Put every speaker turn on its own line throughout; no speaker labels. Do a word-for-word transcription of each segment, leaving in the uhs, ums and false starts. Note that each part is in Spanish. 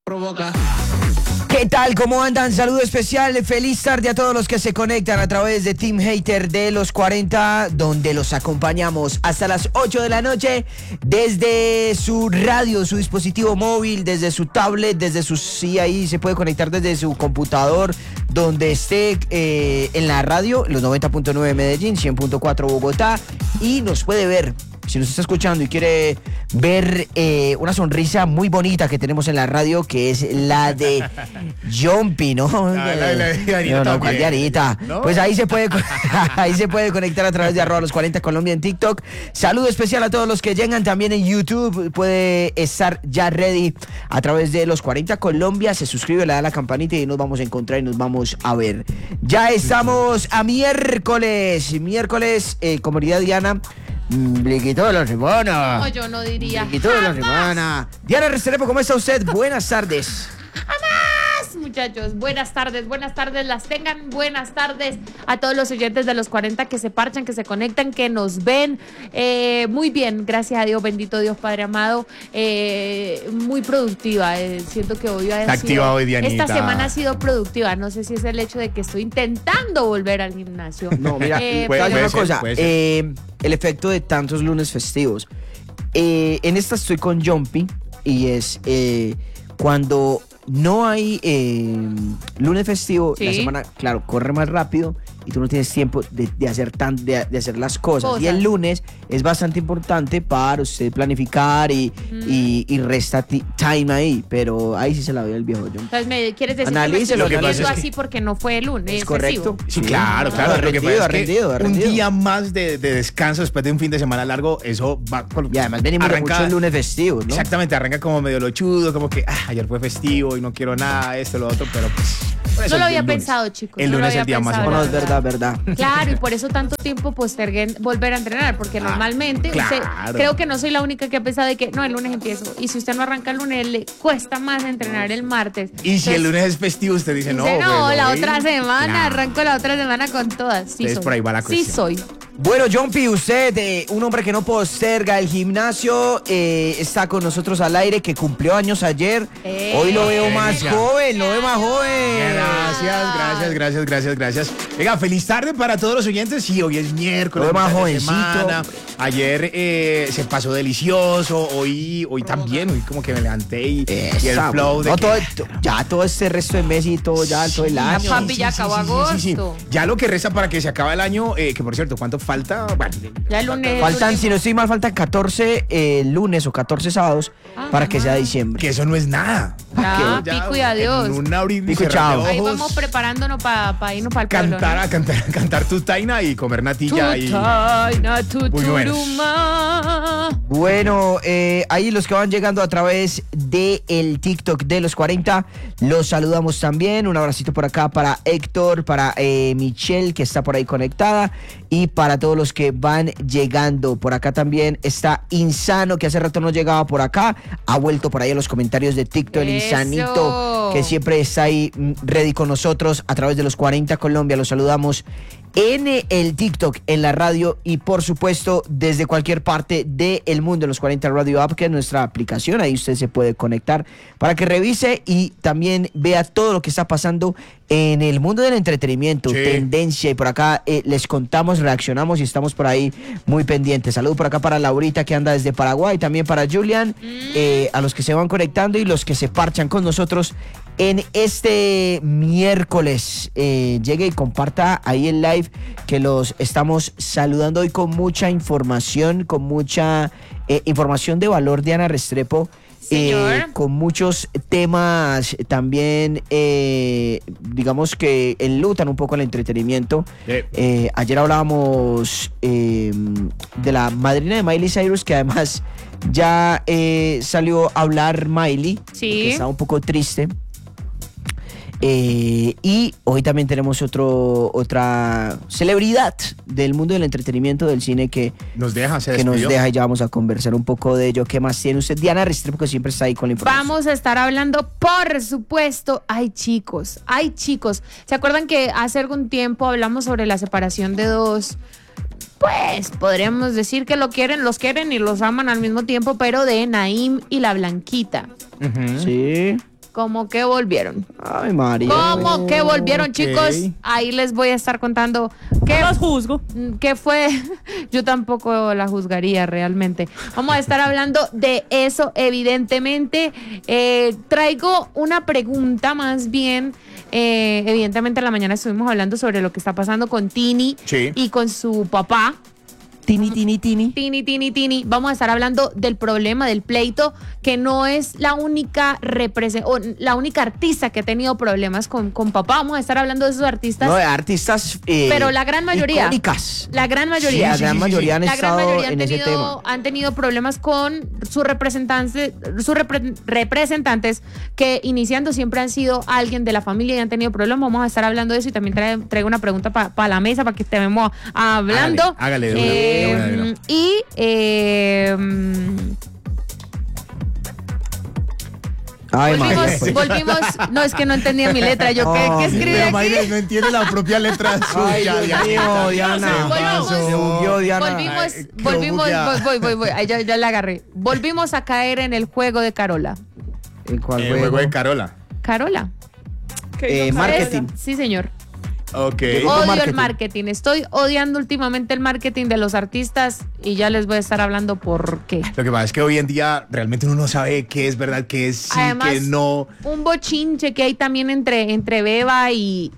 provoca.
¿Qué tal? ¿Cómo andan? Saludo especial, feliz tarde a todos los que se conectan a través de Team Hater de los cuarenta, donde los acompañamos hasta las ocho de la noche desde su radio, su dispositivo móvil, desde su tablet, desde su... Sí, ahí se puede conectar desde su computador, donde esté eh, en la radio, los noventa punto nueve Medellín, cien punto cuatro Bogotá, y nos puede ver. Si nos está escuchando y quiere ver eh, una sonrisa muy bonita que tenemos en la radio, que es la de Jumpy, ¿no?
Ah, la, la, la, la,
no, no, ¿cuál de Arita?
¿No?
Pues ahí se puede ahí se puede conectar a través de arroba los cuarenta Colombia en TikTok. Saludo especial a todos los que llegan también en YouTube. Puede estar ya ready a través de los cuarenta Colombia. Se suscribe, le da la campanita y nos vamos a encontrar y nos vamos a ver. Ya estamos a miércoles. Miércoles, eh, comunidad Diana. Le quitó la semana.
No, yo no diría.
Le quitó la semana. Diana Restrepo, ¿cómo está usted? Buenas tardes.
¡Jamás, muchachos! Buenas tardes, buenas tardes, las tengan. Buenas tardes a todos los oyentes de los cuarenta que se parchan, que se conectan, que nos ven. Eh, muy bien, gracias a Dios, bendito Dios Padre amado. Eh, muy productiva. Eh, siento que hoy ha
Está
sido,
activa hoy, Dianita.
esta semana ha sido productiva. No sé si es el hecho de que estoy intentando volver al gimnasio.
No, mira,
Eh,
puede,
pero-
una
ser,
cosa.
puede ser.
Eh, el efecto de tantos lunes festivos. Eh, en esta estoy con Jumpy y es eh, cuando no hay eh, lunes festivo,
Sí.
la semana, claro, corre más rápido y tú no tienes tiempo de, de hacer tan, de, de hacer las cosas.
Cosas.
Y el lunes es bastante importante para usted planificar y,
Mm.
y, y resta ti- time ahí, pero ahí sí se la ve el viejo Jumpy.
Entonces, ¿me quieres decir
Analícelo,
que me estoy
analícelo.
sintiendo así porque no fue el lunes?
¿Es correcto?
festivo?
Sí, claro, claro.
Ha
Lo que
rendido,
pasa
ha
es que
rendido, ha
un
rendido.
día más de, de descanso después de un fin de semana largo, eso va con...
Y además venimos de
arranca-
muchos lunes festivos, ¿no?
Exactamente, arranca como medio lochudo, como que ah, ayer fue festivo y no quiero nada, esto, lo otro, pero pues... por eso
No lo
el
había
lunes.
pensado, chicos.
El
no lo
lunes es
había
el día más
pensado,
No, no, es
importante.
verdad, verdad.
Claro, y por eso tanto tiempo postergué en volver a entrenar, porque
Ah,
normalmente
claro.
usted- creo que no soy la única que ha pensado de que no, el lunes empiezo. Y si usted no arranca el lunes, le cuesta más entrenar el martes.
Y si el
Entonces,
lunes es festivo, usted dice no.
dice, no,
pues,
la
hoy-
otra semana,
Claro.
arranco la otra semana con todas. Sí
Entonces,
soy.
por ahí va la
Sí
cuestión.
soy.
Bueno, Jumpy, usted, eh, un hombre que no posterga el gimnasio, eh, está con nosotros al aire, que cumplió años ayer.
Eh.
Hoy lo veo más
Ya.
joven, lo veo más joven.
Gracias, gracias, gracias, gracias, gracias. Venga, feliz tarde para todos los oyentes. Sí, hoy es miércoles.
Lo veo más
mitad de
jovencito.
semana. Ayer eh, se pasó delicioso. Hoy, hoy también. Hoy como que me levanté y, y el
Esa,
flow de
no,
que-
todo, to- ya todo este resto de mes y todo, ya todo el
Ya,
año.
papi, ya acabó agosto.
Ya lo que resta para que se acabe el año, eh, que por cierto, ¿cuánto falta? Bueno,
Ya el lunes.
Faltan,
el
si no estoy mal, faltan catorce eh, lunes o catorce sábados
Ah,
para que sea
mamá.
diciembre.
que eso no es nada.
Ya,
Ya,
pico y adiós.
En un abrir y
Pico y
cerrar de
chao.
Ahí
ojos,
vamos preparándonos para irnos para el pueblo.
cantar,
¿no?
a cantar, cantar tu taina y comer natilla y...
Tutaina, tuturuma.
Bueno, eh, ahí los que van llegando a través de el TikTok de los cuarenta, los saludamos también. Un abracito por acá para Héctor, para eh, Michelle, que está por ahí conectada, y para todos los que van llegando. Por acá también está Insano, que hace rato no llegaba por acá. Ha vuelto por ahí a los comentarios de TikTok, el
Eso.
Insanito, que siempre está ahí mm, ready con nosotros a través de los cuarenta Colombia. Los saludamos en el TikTok, en la radio y por supuesto desde cualquier parte del mundo, en los cuarenta Radio App, que es nuestra aplicación. Ahí usted se puede conectar para que revise y también vea todo lo que está pasando en el mundo del entretenimiento,
Sí.
tendencia, y por acá eh, les contamos, reaccionamos y estamos por ahí muy pendientes. Saludos por acá para Laurita, que anda desde Paraguay, también para Julian, eh, a los que se van conectando y los que se parchan con nosotros en este miércoles. Eh, llegue y comparta ahí el live, que los estamos saludando hoy con mucha información, con mucha eh, información de valor, Diana Restrepo.
Señor.
Eh, con muchos temas también, eh, digamos que enlutan un poco el entretenimiento.
Sí.
Eh, ayer hablábamos eh, de la madrina de Miley Cyrus, que además ya eh, salió a hablar Miley,
Sí.
que está un poco triste. Eh, y hoy también tenemos otro, otra celebridad del mundo del entretenimiento, del cine, que,
Nos deja, se
que nos
despidió.
deja, y ya vamos a conversar un poco de ello. ¿Qué más tiene usted? Diana Restrepo, que siempre está ahí con la información.
Vamos a estar hablando, por supuesto, ay chicos, ay chicos. ¿Se acuerdan que hace algún tiempo hablamos sobre la separación de dos? Pues podríamos decir que lo quieren, los quieren y los aman al mismo tiempo, pero de Naim y la Blanquita.
Ujú.
Sí.
como que volvieron.
Ay, María.
¿Cómo que volvieron,
Ok.
chicos? Ahí les voy a estar contando qué,
No los juzgo.
qué fue. Yo tampoco la juzgaría realmente. Vamos a estar hablando de eso, evidentemente. Eh, traigo una pregunta más bien. Eh, evidentemente en la mañana estuvimos hablando sobre lo que está pasando con Tini
Sí.
y con su papá.
Tini, tini, tini.
Tini, Tini, Tini. Vamos a estar hablando del problema del pleito, que no es la única represen- o la única artista que ha tenido problemas con, con papá. Vamos a estar hablando de esos artistas,
No, de artistas. eh,
pero la gran mayoría.
Icónicas.
La gran
Sí,
mayoría.
la
sí,
gran
sí, sí,
mayoría han
La gran
estado
mayoría han
en ese tema.
tenido, han tenido problemas con sus representantes, sus repre- representantes que iniciando siempre han sido alguien de la familia y han tenido problemas. Vamos a estar hablando de eso y también trae- traigo una pregunta para la mesa para que estemos hablando.
Hágale, hágale de una,
Eh,
de una, de una.
Y eh,
Ay,
volvimos,
María. pues.
volvimos, no es que no entendía mi letra, yo qué,
Oh,
qué escribí
Pero
aquí.
Mayra no entiende la propia letra
Ay,
suya.
Dios mío, Diana.
Volvimos.
Se bugueó, Diana.
Volvimos,
Ay, qué
volvimos,
bugueada.
voy, voy, voy, voy, ahí ya, ya la agarré. Volvimos a caer en el juego de Carola.
¿En cuál
El
juego?
juego de Carola.
Carola.
Que
Eh,
yo
Marketing.
sabía.
Esa. Sí, señor.
Ok.
Llegó.
Odio
marketing.
el marketing. Estoy odiando últimamente el marketing de los artistas y ya les voy a estar hablando por qué.
Lo que pasa es que hoy en día realmente uno no sabe qué es verdad, qué es sí,
Además,
qué no.
un bochinche que hay también entre, entre Beba y,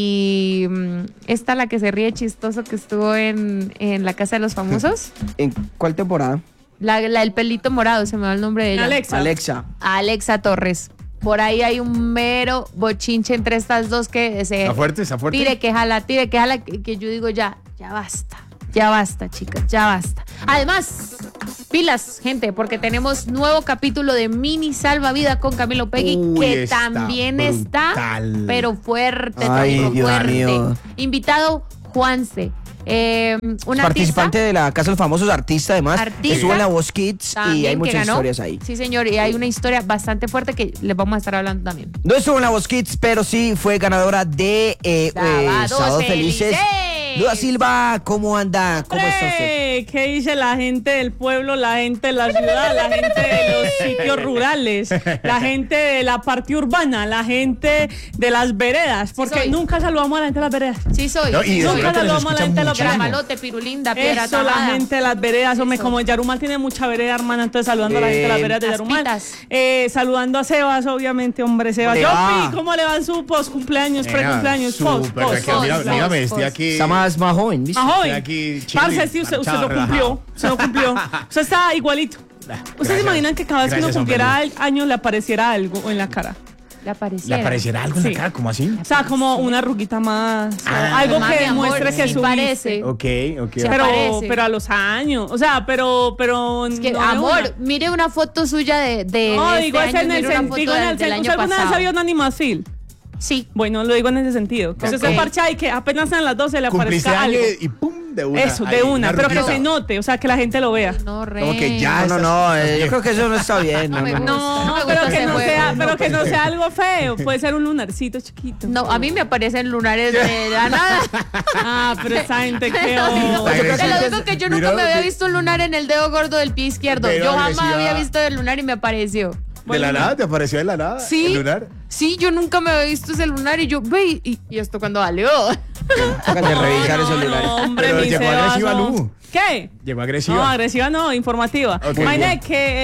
y mm, esta la que se ríe chistoso que estuvo en, en la Casa de los Famosos.
¿En cuál temporada?
La, la del pelito morado, se me va el nombre de ella.
Alexa.
Alexa.
Alexa Torres. Por ahí hay un mero bochinche entre estas dos que se
Está fuerte, está fuerte.
tire que jala, tire que jala, que, que yo digo ya, ya basta, ya basta, chicas, ya basta. Además, pilas, gente, porque tenemos nuevo capítulo de Mini Salvavidas con Camilo Peggy,
Uy,
que
está
también
brutal.
está, pero fuerte,
Ay,
también
Dios
fuerte.
mío.
Invitado, Juanse. Eh, un
Participante
artista,
de la Casa de los Famosos, artista además.
Artista.
Estuvo en la Voz Kids y
también
hay
que
muchas
ganó.
historias ahí.
Sí, señor, y hay una historia bastante fuerte que les vamos a estar hablando también.
No estuvo en la Voz Kids, pero sí fue ganadora de eh, eh,
Sábados
Sábados Felices.
Felices.
Duda Silva, ¿cómo anda? ¿Cómo está usted?
¡Hombre! ¿Qué dice la gente del pueblo, la gente de la ciudad, la gente de los sitios rurales, la gente de la parte urbana, la gente de las veredas? Porque
soy.
nunca saludamos a la gente de las veredas.
Sí soy.
No, y
sí
de
soy.
Nunca
pronto nos
saludamos a la
escuchan
gente de los
muchísimo.
Gramalote, Pirulinda, Piedra
Eso, la
Tajada.
gente de las veredas, hombre,
Eso.
como Yarumal tiene mucha vereda, hermana, entonces saludando a la gente de las
Eh,
veredas de
las
Yarumal.
pitas.
Eh, saludando a Sebas, obviamente, hombre, Sebas.
¿Cómo le va?
Yopi, ¿cómo le va en su post cumpleaños, pre cumpleaños,
Venga,
post,
súper,
post,
que mira,
post,
mírame,
post,
estoy
post.
aquí.
Está más, más joven, ¿viste?
Más joven.
Estoy aquí, chile,
Parce, sí, usted, usted
parchado,
lo cumplió.
relajado.
Usted lo cumplió. Usted está igualito. ¿Ustedes
Gracias.
se imaginan que cada vez que uno
Gracias, hombre.
cumpliera el año le apareciera algo en la cara?
Le apareciera.
¿Le aparecerá algo en
Sí.
la cara? ¿Cómo así?
O sea, como una ruguita más. o
Ah.
algo
Mamá,
que
mi amor,
demuestre que
sí
subiste.
parece.
Ok, ok.
Se
Pero,
aparece.
pero a los años. O sea, pero. pero
Es que,
no de
amor,
una.
mire una foto suya de, de
No,
este
digo es
año,
en el
mire una
sen-
foto
digo en
del-
el
del
sen-
año
¿Usted alguna vez
pasado.
había un animacil?
Sí.
Bueno, lo digo en ese sentido. Que
Ok.
usted se parcha y que apenas sean las doce le
Cumpliste
aparezca algo.
años y pum, de una.
Eso, de
ahí,
una. Pero que
ruguita.
se note, o sea, que la gente lo vea.
No, re.
Como que ya
No, no, no, eh, yo creo que eso no está bien. No,
me
no, no.
gusta.
No,
me
pero
gusta
que
ese
no
juego.
sea, pero que no sea algo feo. Puede ser un lunarcito chiquito.
No, a mí me aparecen lunares de la nada.
Ah, pero esa gente
Te
que
lo digo,
Está
te lo
agresiva.
digo que yo nunca
Mira,
me había
de-
visto un lunar en el dedo gordo del pie izquierdo.
Pero
Yo jamás
agresiva.
había visto el lunar y me apareció.
¿De la nada? ¿Te apareció de la nada?
Sí.
¿El lunar?
Sí, yo nunca me había visto ese lunar y yo, ve, y, y esto cuando valió.
Tocan de revisar
no,
esos
no,
lugares.
hombre,
Pero
mi
llegó
Sebas,
agresiva,
no.
Lu.
¿Qué?
Llegó agresiva.
No, agresiva no, informativa.
Ok.
Imagínate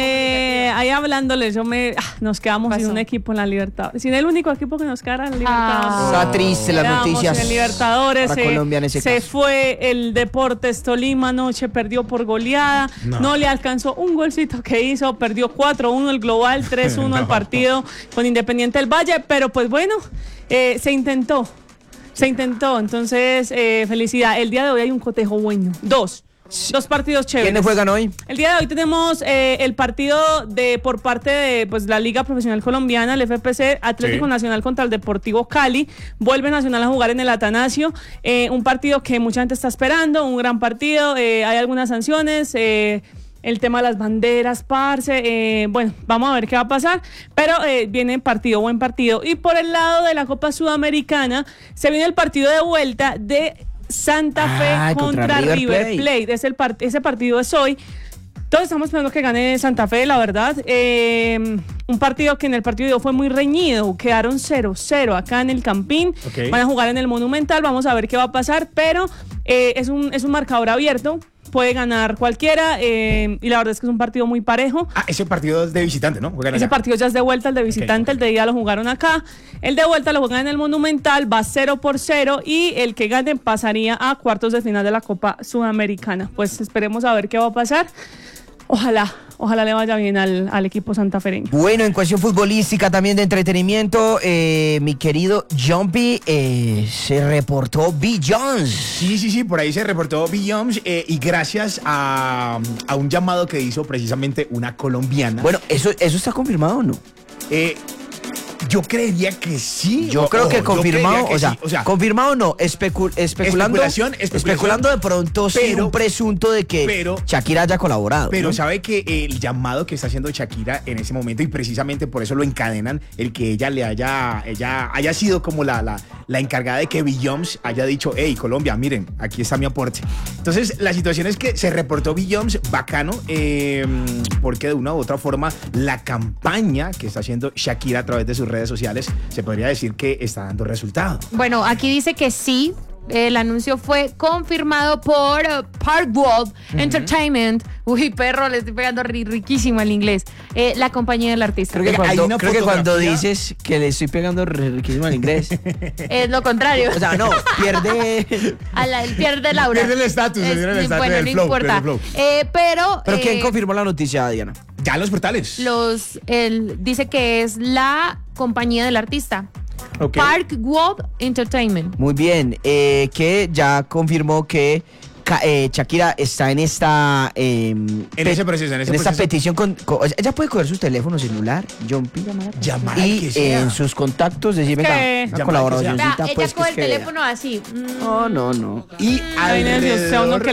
que eh, ahí hablándoles, yo me, ah, nos quedamos sin
Pasó.
un equipo en la Libertadores. Sin el único equipo que nos queda en la Libertadores.
Ah.
Está triste las
Quedamos
noticias
en el Libertadores.
para
se,
Colombia en ese
se
caso.
fue el Deportes Tolima anoche, perdió por goleada. No.
No.
le alcanzó un golcito que hizo, perdió cuatro uno el global, tres uno el
No.
partido con Independiente del Valle. Pero pues bueno, eh, se intentó. Se intentó. Entonces, eh, felicidad. El día de hoy hay un cotejo bueno. Dos. Dos partidos chéveres.
¿Quiénes juegan hoy?
El día de hoy tenemos eh, el partido de por parte de pues, la Liga Profesional Colombiana, el F P C, Atlético
Sí.
Nacional contra el Deportivo Cali. Vuelve Nacional a jugar en el Atanasio. Eh, un partido que mucha gente está esperando, un gran partido. Eh, hay algunas sanciones. Eh, el tema de las banderas, parce. Eh, bueno, vamos a ver qué va a pasar. Pero eh, viene partido, buen partido. Y por el lado de la Copa Sudamericana, se viene el partido de vuelta de Santa Fe
Ah,
contra,
contra River
River
Plate.
Plate. Es el part- ese partido es hoy. Todos estamos esperando que gane Santa Fe, la verdad. Eh, un partido que en el partido de hoy fue muy reñido. Quedaron cero cero acá en el Campín.
Okay.
Van a jugar en el Monumental. Vamos a ver qué va a pasar. Pero eh, es, un, es un marcador abierto. Puede ganar cualquiera. Eh, y la verdad es que es un partido muy parejo.
Ah, ese partido es de visitante, ¿no? Juegan
Ese
allá.
partido ya es de vuelta, el de visitante.
Okay, okay.
El de ida lo jugaron acá. El de vuelta lo juegan en el Monumental. Va cero por cero. Y el que gane pasaría a cuartos de final de la Copa Sudamericana. Pues esperemos a ver qué va a pasar. Ojalá, ojalá le vaya bien al, al equipo santafereño.
Bueno, en cuestión futbolística, también de entretenimiento, eh, mi querido Jumpy, eh, se reportó B. Jones.
Sí, sí, sí, por ahí se reportó B. Jones eh, y gracias a, a un llamado que hizo precisamente una colombiana.
Bueno, ¿eso, eso está confirmado o no?
Eh, yo creería que sí.
Yo
o-
creo que
o, yo
confirmado,
creería que
o, sea,
sí, o sea,
confirmado no, especu- especulando,
Especulación, especulación.
especulando de pronto sí,
Pero-
un presunto de que
pero-
Shakira haya colaborado.
Pero
¿no?
sabe que el llamado que está haciendo Shakira en ese momento, y precisamente por eso lo encadenan, el que ella le haya, ella haya sido como la, la, la encargada de que B. Jones haya dicho, hey, Colombia, miren, aquí está mi aporte. Entonces, la situación es que se reportó B. Jones bacano, eh, porque de una u otra forma, la campaña que está haciendo Shakira a través de sus redes sociales, se podría decir que está dando resultado.
Bueno, aquí dice que sí. El anuncio fue confirmado por uh, Parkwood Entertainment. Uy, perro, le estoy pegando ri- riquísimo el inglés. Eh, la compañía del artista.
Creo que,
Oiga, hay
cuando,
una
creo que cuando
fotografía.
dices que le estoy pegando re- riquísimo al inglés,
Es lo contrario.
o sea, no, pierde...
A la- él pierde el aura.
Pierde el estatus,
Es-
pierde el estatus
Bueno,
del
no
flow,
importa.
pierde el
Eh, pero.
¿Pero quién
eh,
confirmó la noticia, Diana?
Ya en los portales.
Los, él dice que es la compañía del artista.
Ok.
Parkwood Entertainment.
Muy bien, eh, que ya confirmó que Ca- eh, Shakira está en esta eh,
En
pe-
ese proceso, en ese
esta
proceso.
petición con, con- ella puede coger su teléfono celular, Jumpy,
Llamar al
y
que sea.
en sus contactos decir, venga,
que-
una
Llamar
colaboración.
al que
Vea,
sea.
ella
pues,
coge
que
el
es que-
teléfono así. Mm.
No, no, no.
Y
Ay, nervios, o sea, uno
alrededor,
que